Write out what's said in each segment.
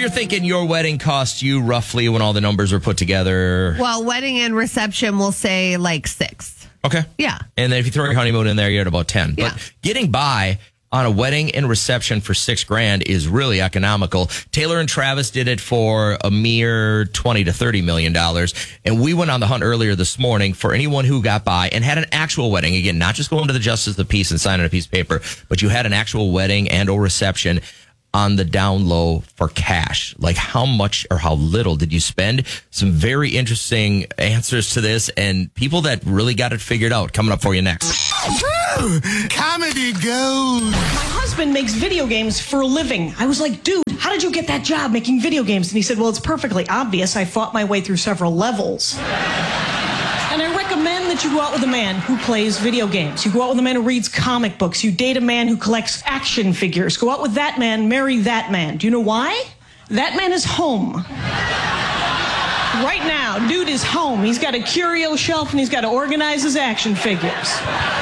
you're thinking your wedding cost you roughly when all the numbers are put together? Well, wedding and reception, we'll say like 6. Okay. Yeah. And then if you throw your honeymoon in there, you're at about 10. Yeah. But getting by on a wedding and reception for $6,000 is really economical. Taylor and Travis did it for a mere $20 to $30 million. And we went on the hunt earlier this morning for anyone who got by and had an actual wedding. Again, not just going to the Justice of the Peace and signing a piece of paper, but you had an actual wedding and or reception on the down low for cash. Like how much or how little did you spend? Some very interesting answers to this and people that really got it figured out coming up for you next. Comedy gold. My husband makes video games for a living. I was like, dude, how did you get that job making video games? And he said, well, it's perfectly obvious. I fought my way through several levels. And I recommend that you go out with a man who plays video games. You go out with a man who reads comic books. You date a man who collects action figures. Go out with that man, marry that man. Do you know why? That man is home. Right now, dude is home. He's got a curio shelf and he's got to organize his action figures.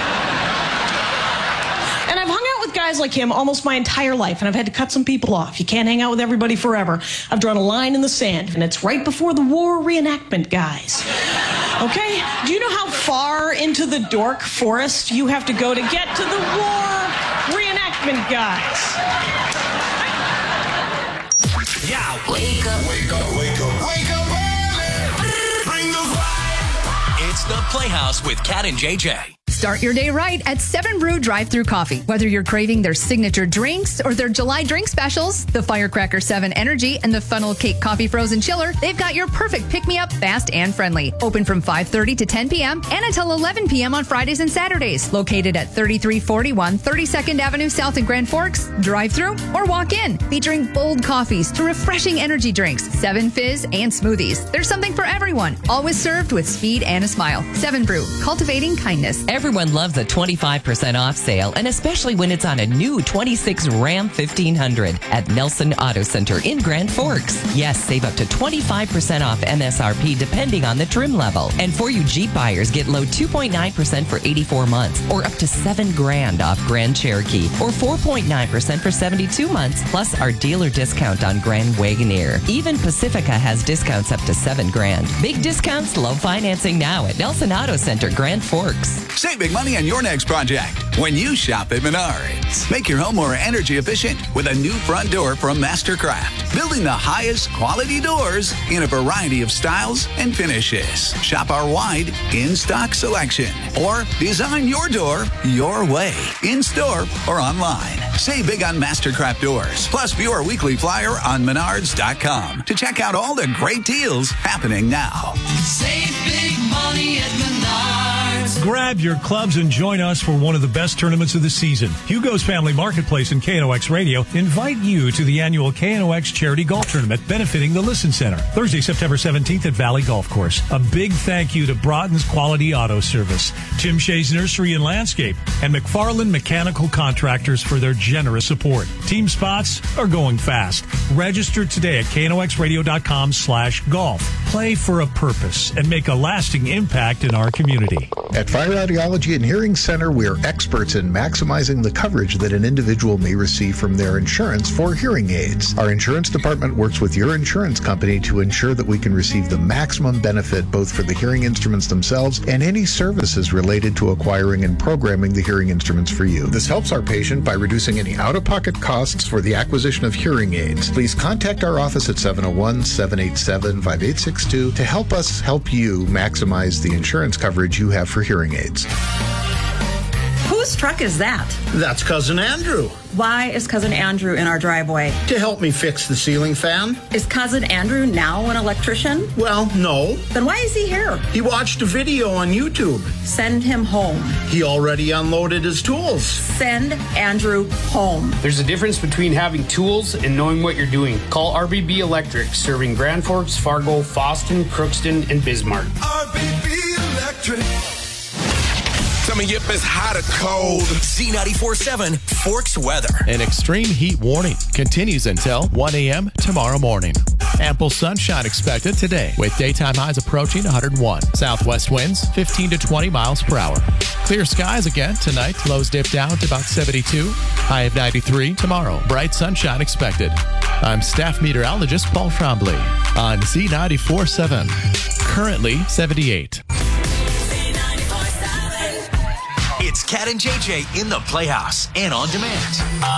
And I've hung out with guys like him almost my entire life, and I've had to cut some people off. You can't hang out with everybody forever. I've drawn a line in the sand, and it's right before the war reenactment guys. Okay? Do you know how far into the dork forest you have to go to get to the war reenactment guys? Yeah, wake up. Wake up, wake up, wake up early. Bring the vibe. It's the Playhouse with Kat and JJ. Start your day right at 7 Brew Drive-Thru Coffee. Whether you're craving their signature drinks or their July drink specials, the Firecracker 7 Energy and the Funnel Cake Coffee Frozen Chiller, they've got your perfect pick-me-up, fast and friendly. Open from 5:30 to 10 p.m. and until 11 p.m. on Fridays and Saturdays. Located at 3341 32nd Avenue South in Grand Forks. Drive-thru or walk in. Featuring bold coffees to refreshing energy drinks, 7 fizz, and smoothies. There's something for everyone. Always served with speed and a smile. 7 Brew, cultivating kindness. Everyone loves a 25% off sale, and especially when it's on a new 26 Ram 1500 at Nelson Auto Center in Grand Forks. Yes, save up to 25% off MSRP depending on the trim level. And for you Jeep buyers, get low 2.9% for 84 months or up to $7,000 off Grand Cherokee or 4.9% for 72 months, plus our dealer discount on Grand Wagoneer. Even Pacifica has discounts up to $7,000. Big discounts, low financing now at Nelson Auto Center, Grand Forks. Save big money on your next project when you shop at Menards. Make your home more energy efficient with a new front door from Mastercraft. Building the highest quality doors in a variety of styles and finishes. Shop our wide in-stock selection or design your door your way, in-store or online. Save big on Mastercraft doors. Plus, view our weekly flyer on Menards.com to check out all the great deals happening now. Save big money at Menards. Grab your clubs and join us for one of the best tournaments of the season. Hugo's Family Marketplace and KNOX Radio invite you to the annual KNOX Charity Golf Tournament benefiting the Listen Center. Thursday, September 17th at Valley Golf Course. A big thank you to Broughton's Quality Auto Service, Tim Shea's Nursery and Landscape, and McFarland Mechanical Contractors for their generous support. Team spots are going fast. Register today at knoxradio.com/golf. Play for a purpose and make a lasting impact in our community. At Fire Audiology and Hearing Center, we are experts in maximizing the coverage that an individual may receive from their insurance for hearing aids. Our insurance department works with your insurance company to ensure that we can receive the maximum benefit both for the hearing instruments themselves and any services related to acquiring and programming the hearing instruments for you. This helps our patient by reducing any out-of-pocket costs for the acquisition of hearing aids. Please contact our office at 701-787-5862 to help us help you maximize the insurance coverage you have for hearing aids. Whose truck is that? That's Cousin Andrew. Why is Cousin Andrew in our driveway? To help me fix the ceiling fan. Is Cousin Andrew now an electrician? Well, no. Then why is he here? He watched a video on YouTube. Send him home. He already unloaded his tools. Send Andrew home. There's a difference between having tools and knowing what you're doing. Call RBB Electric, serving Grand Forks, Fargo, Fosston, Crookston, and Bismarck. RBB Electric. Coming up is hot or cold. Z94.7 Forks weather. An extreme heat warning continues until 1 a.m. tomorrow morning. Ample sunshine expected today with daytime highs approaching 101. Southwest winds 15 to 20 miles per hour. Clear skies again tonight. Lows dip down to about 72. High of 93 tomorrow. Bright sunshine expected. I'm staff meteorologist Paul Trombley on Z94.7. Currently 78. It's Cat and JJ in the Playhouse and on demand.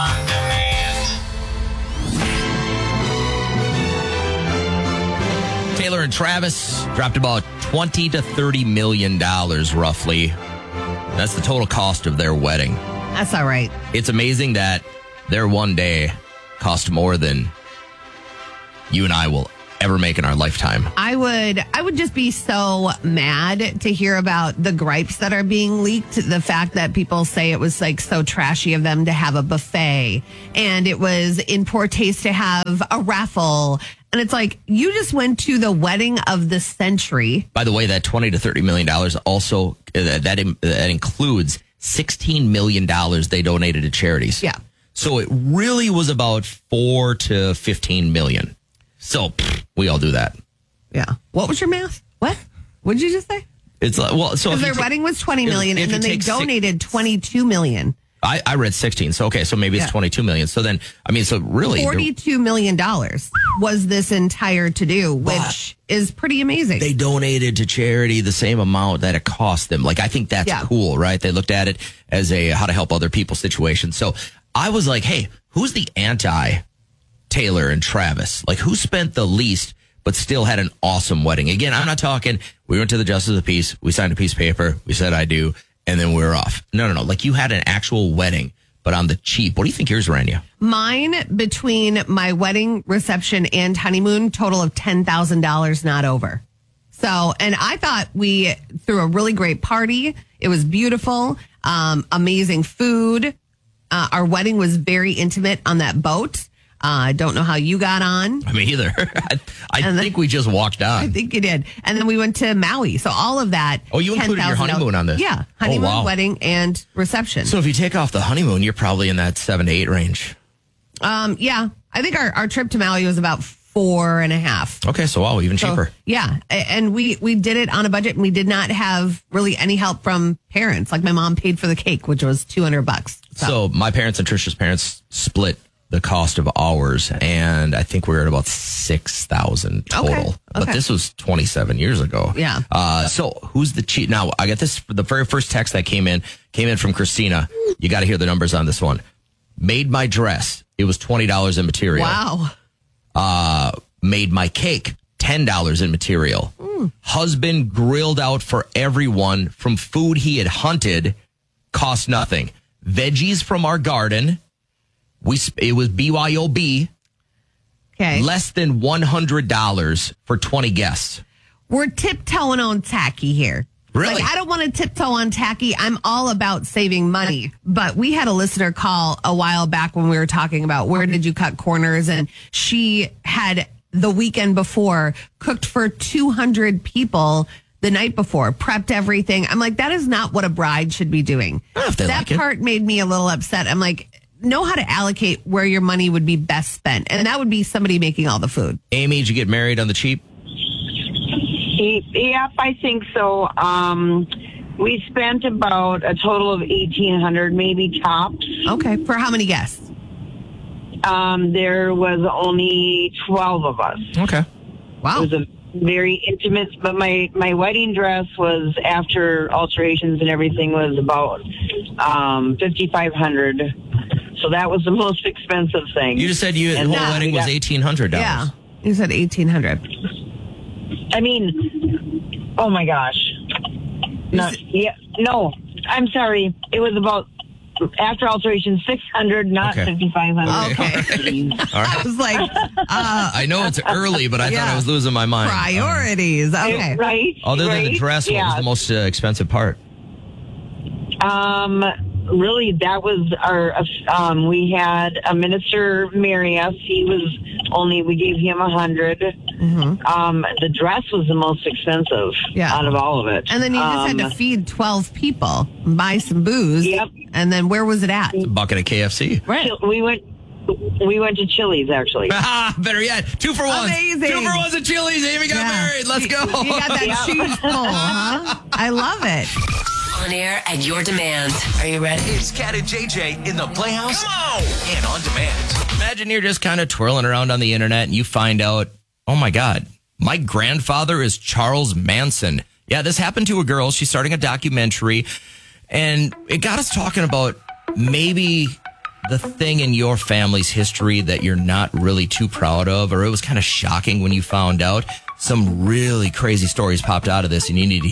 Taylor and Travis dropped about $20 to $30 million, roughly. That's the total cost of their wedding. That's all right. It's amazing that their one day cost more than you and I will ever make in our lifetime. I would just be so mad to hear about the gripes that are being leaked. The fact that people say it was like so trashy of them to have a buffet and it was in poor taste to have a raffle. And it's like, you just went to the wedding of the century. By the way, that $20 to $30 million also, that includes $16 million they donated to charities. Yeah. So it really was about $4 to $15 million. So we all do that. Yeah. What was your math? What did you just say? It's like, well, so because their wedding was $20 million, and then they donated $22 million. I read 16. So okay, so maybe it's 22 million. So then, I mean, so really, $42 million was this entire to do, which is pretty amazing. They donated to charity the same amount that it cost them. Like, I think that's cool, right? They looked at it as a how to help other people situation. So I was like, hey, who's the anti Taylor and Travis? Like, who spent the least but still had an awesome wedding? Again, I'm not talking, we went to the Justice of the Peace, we signed a piece of paper, we said I do, and then we were off. No. Like, you had an actual wedding, but on the cheap. What do you think yours ran you? Mine, between my wedding, reception, and honeymoon, total of $10,000, not over. So, and I thought we threw a really great party. It was beautiful, amazing food. Our wedding was very intimate on that boat. I don't know how you got on. Me either. I think we just walked on. I think you did. And then we went to Maui. So all of that. Oh, you included your honeymoon on this? Yeah. Honeymoon, wedding, and reception. So if you take off the honeymoon, you're probably in that 7 to 8 range. Yeah. I think our trip to Maui was about 4.5. Okay. So wow, even cheaper. Yeah. And we did it on a budget, and we did not have really any help from parents. Like, my mom paid for the cake, which was $200. So my parents and Trisha's parents split the cost of ours, and I think we were at about $6,000 total. Okay. But this was 27 years ago. Yeah. So who's the cheat? Now I got this. The very first text that came in from Christina. You got to hear the numbers on this one. Made my dress. It was $20 in material. Wow. Made my cake. $10 in material. Husband grilled out for everyone from food he had hunted. Cost nothing. Veggies from our garden. It was BYOB. Okay. Less than $100 for 20 guests. We're tiptoeing on tacky here. Really? Like, I don't want to tiptoe on tacky. I'm all about saving money. But we had a listener call a while back when we were talking about where did you cut corners, and she had the weekend before cooked for 200 people the night before, prepped everything. I'm like, that is not what a bride should be doing. That part made me a little upset. I'm like, know how to allocate where your money would be best spent. And that would be somebody making all the food. Amy, did you get married on the cheap? Yep, I think so. We spent about a total of $1,800, maybe tops. Okay. For how many guests? There was only 12 of us. Okay. Wow. It was a very intimate, but my wedding dress was, after alterations and everything, was about $5,500. So that was the most expensive thing. You just said the whole wedding was $1,800. Yeah, you said $1,800. I mean, oh my gosh. No, I'm sorry. It was about, after alteration, $600, not $5,500. Okay. All right. I was like, I know it's early, but I thought I was losing my mind. Priorities. Okay. Right. Other than the dress, what was the most expensive part? Really, that was our, we had a minister marry us. We gave him $100. The dress was the most expensive out of all of it. And then you just had to feed 12 people, buy some booze. Yep. And then where was it at? A bucket of KFC. Right. We We went to Chili's, actually. Better yet, 2 for 1. Amazing. 2 for 1s at Chili's. Amy got married. Let's go. You got that shoes full, huh? I love it. On air at your demand. Are you ready? It's Cat and JJ in the Playhouse. And on demand. Imagine you're just kind of twirling around on the internet and you find out, oh my God, my grandfather is Charles Manson. Yeah, this happened to a girl. She's starting a documentary, and it got us talking about maybe the thing in your family's history that you're not really too proud of, or it was kind of shocking when you found out. Some really crazy stories popped out of this, and you need to